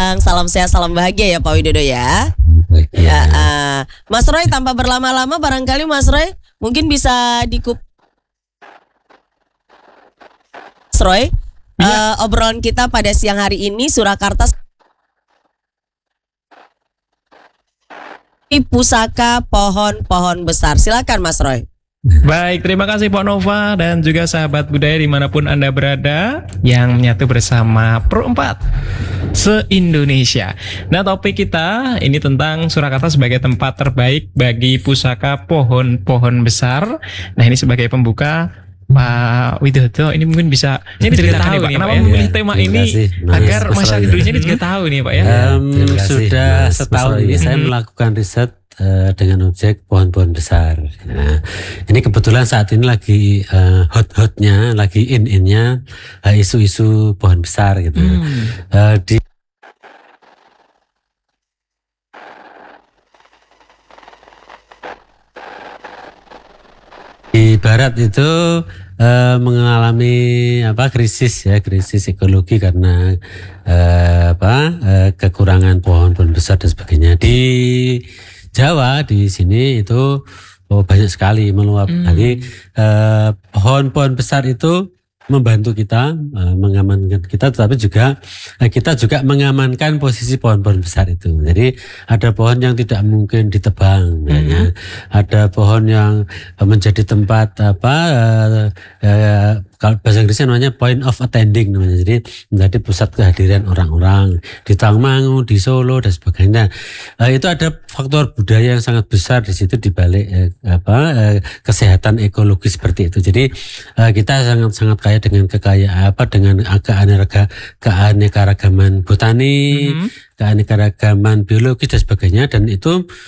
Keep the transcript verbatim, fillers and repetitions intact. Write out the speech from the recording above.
siang, salam sehat, salam bahagia ya Pak Widodo ya. Baik, Ya, uh, Mas Roy, tanpa berlama-lama barangkali Mas Roy mungkin bisa dikup Mas Roy, Ya. uh, obrolan kita pada siang hari ini Surakarta pusaka pohon-pohon besar. Silakan Mas Roy. Baik, terima kasih Pak Nova dan juga sahabat budaya dimanapun Anda berada yang menyatu bersama Pro empat se-Indonesia. Nah, topik kita ini tentang Surakarta sebagai tempat terbaik bagi pusaka pohon-pohon besar. Nah, ini sebagai pembuka Pak Widodo ini mungkin bisa ini ceritakan nih Pak, kenapa ya. memilih tema Terima ini kasih, Mas agar Mas masyarakat Roy. Indonesia ini juga tahu nih Pak ya. Um, terima kasih, sudah Mas setahun Mas Roy. ini saya Mhm. melakukan riset uh, dengan objek pohon-pohon besar. Nah, ini kebetulan saat ini lagi uh, hot-hotnya, lagi in-innya uh, isu-isu pohon besar gitu. Hmm. Uh, di Di Barat itu eh, mengalami apa krisis ya krisis ekologi karena eh, apa eh, kekurangan pohon-pohon besar dan sebagainya. Di Jawa di sini itu oh, banyak sekali meluap. Hmm. Jadi eh, pohon-pohon besar itu membantu kita eh, mengamankan kita, tetapi juga eh, kita juga mengamankan posisi pohon-pohon besar itu. Jadi ada pohon yang tidak mungkin ditebang, misalnya. Ada pohon yang eh, menjadi tempat apa eh, eh, kalau bahasa Inggrisnya namanya point of attending namanya. Jadi menjadi pusat kehadiran orang-orang di Tangmangu, di Solo dan sebagainya. Eh, itu ada faktor budaya yang sangat besar di situ di balik eh, apa eh, kesehatan ekologi seperti itu. Jadi eh, kita sangat-sangat kaya dengan kekayaan apa dengan keanekaragaman keanekaragaman botani, Mhm. keanekaragaman biologi dan sebagainya, dan itu